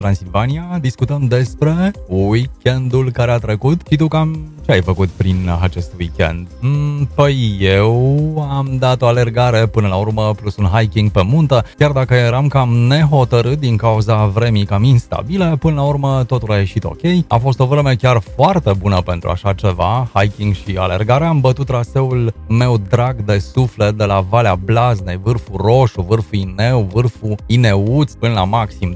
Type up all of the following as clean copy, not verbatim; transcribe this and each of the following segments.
Transilvania. Discutăm despre weekendul care a trecut și tu cam ce ai făcut prin acest weekend? Păi eu am dat o alergare până la urmă plus un hiking pe munte, chiar dacă eram cam nehotărât din cauza vremii cam instabile, până la urmă totul a ieșit ok. A fost o vreme chiar foarte bună pentru așa ceva, hiking și alergare. Am bătut traseul meu drag de suflet de la Valea Blaznei, vârful Roșu, vârful Ineu, vârful Ineuț, până la maxim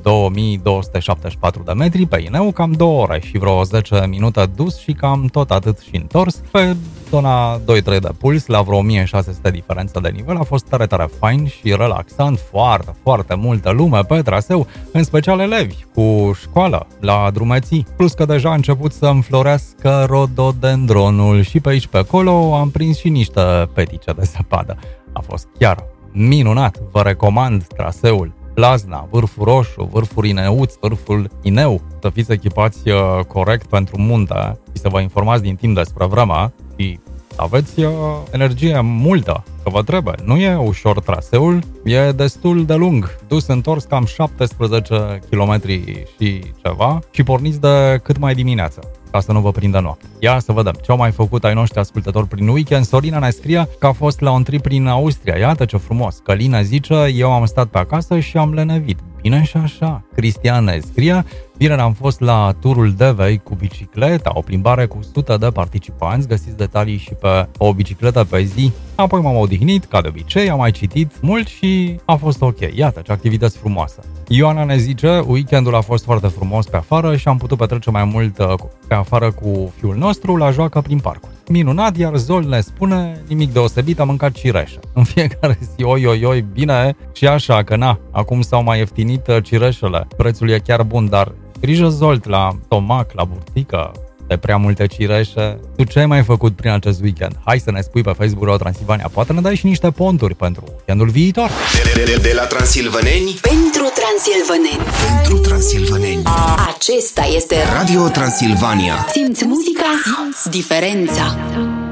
2274 de metri pe Ineu, cam 2 ore și vreo 10 minute dus și cam tot atât și întors. Pe zona 2-3 de puls, la vreo 1600 diferență de nivel, a fost tare, tare fain și relaxant, foarte, foarte multă lume pe traseu, în special elevi cu școală la drumeții, plus că deja a început să înflorească rododendronul și pe aici pe acolo am prins și niște petice de zăpadă. A fost chiar minunat, vă recomand traseul Blazna, vârful Roșu, vârful Ineuț, vârful Ineu, să fiți echipați corect pentru munte și să vă informați din timp despre vreme și aveți energie multă, că vă trebuie. Nu e ușor traseul, e destul de lung, dus întors cam 17 km și ceva și porniți de cât mai dimineață, ca să nu vă prindă noapte. Ia să vedem ce au mai făcut ai noștri ascultători prin weekend. Sorina ne scrie că a fost la un trip prin Austria. Iată ce frumos. Călina zice, eu am stat pe acasă și am lenevit. Bine și așa. Cristian ne scrie, vineri am fost la turul Devei cu bicicleta, o plimbare cu 100 de participanți, găsiți detalii și pe o bicicletă pe zi. Apoi m-am odihnit, ca de obicei, am mai citit mult și a fost ok. Iată ce activități frumoase. Ioana ne zice, weekendul a fost foarte frumos pe afară și am putut petrece mai mult pe afară cu fiul nostru la joacă prin parcuri. Minunat, iar Zol ne spune, nimic deosebit, am mâncat cireșe. În fiecare zi, oi, bine, și așa, că na, acum s-au mai ieftinit cireșele. Prețul e chiar bun, dar grijă Zolt la stomac, la burtică, de prea multe cireșe. Tu ce ai mai făcut prin acest weekend? Hai să ne spui pe Facebook Radio Transilvania. Poate ne dai și niște ponturi pentru weekendul viitor. De la transilvaneni pentru transilvaneni. Pentru transilvaneni. Acesta este Radio Transilvania. Simți muzica, simți diferența.